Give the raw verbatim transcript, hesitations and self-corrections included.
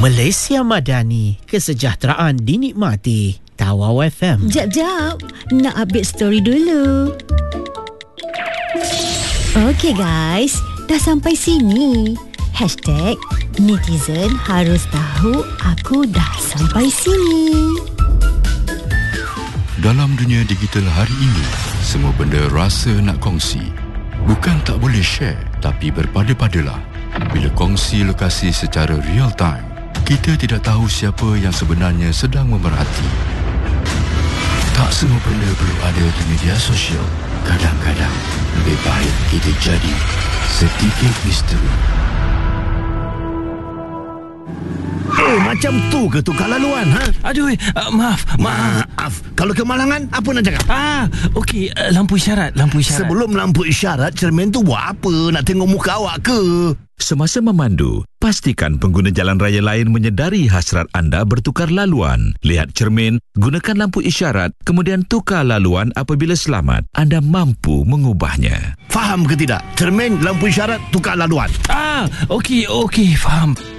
Malaysia Madani, kesejahteraan dinikmati. Tawau F M. Jap, jap. Nak update story dulu. Okey guys, dah sampai sini. Hashtag netizen harus tahu aku dah sampai sini. Dalam dunia digital hari ini, semua benda rasa nak kongsi. Bukan tak boleh share, tapi berpada-padalah. Bila kongsi lokasi secara real time, kita tidak tahu siapa yang sebenarnya sedang memerhati. Tak semua benda perlu ada di media sosial. Kadang-kadang lebih baik kita jadi sedikit misteri. Eh, macam tu ke tukar laluan, ha? Aduh, uh, maaf, maaf. Maaf. Kalau kemalangan, apa nak cakap? Ah, okey, uh, lampu isyarat, lampu isyarat. Sebelum lampu isyarat, cermin tu buat apa? Nak tengok muka awak ke? Semasa memandu, pastikan pengguna jalan raya lain menyedari hasrat anda bertukar laluan. Lihat cermin, gunakan lampu isyarat, kemudian tukar laluan apabila selamat. Anda mampu mengubahnya. Faham ke tidak? Cermin, lampu isyarat, tukar laluan. Ah, okey, okey, faham.